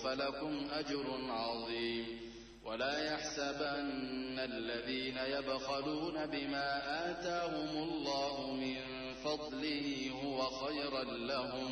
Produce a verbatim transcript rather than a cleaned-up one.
فلكم أجر عظيم. ولا يحسبن الذين يبخلون بما آتاهم الله من فضله هو خيرا لهم